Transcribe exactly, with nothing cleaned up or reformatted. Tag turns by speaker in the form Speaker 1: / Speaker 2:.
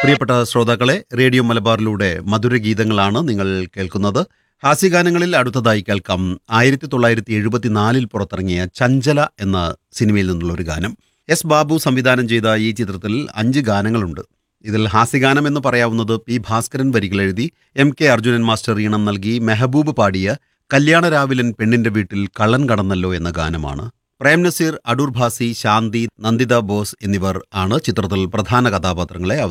Speaker 1: പ്രിയപ്പെട്ട ശ്രോതാക്കളെ, റേഡിയോ മലബാറിലൂടെ മധുരഗീതങ്ങളാണ് നിങ്ങൾ കേൾക്കുന്നത്. ഹാസ്യഗാനങ്ങളിൽ അടുത്തതായി കേൾക്കാം ആയിരത്തി തൊള്ളായിരത്തി എഴുപത്തിനാലിൽ പുറത്തിറങ്ങിയ ചഞ്ചല എന്ന സിനിമയിൽ നിന്നുള്ള ഒരു ഗാനം. എസ് ബാബു സംവിധാനം ചെയ്ത ഈ ചിത്രത്തിൽ അഞ്ച് ഗാനങ്ങളുണ്ട്. ഇതിൽ ഹാസ്യഗാനം എന്ന് പറയാവുന്നത് പി ഭാസ്കരൻ വരികൾ എഴുതി എം കെ അർജുനൻ മാസ്റ്റർ ഈണം നൽകി മെഹബൂബ് പാടിയ കല്യാണരാവിലൻ പെണ്ണിന്റെ വീട്ടിൽ കള്ളൻ കടന്നല്ലോ എന്ന ഗാനമാണ്. പ്രേം നസീർ, അടൂർ ഭാസി, ശാന്തി, നന്ദിത ബോസ് എന്നിവർ ആണ് ചിത്രത്തിൽ പ്രധാന കഥാപാത്രങ്ങളെ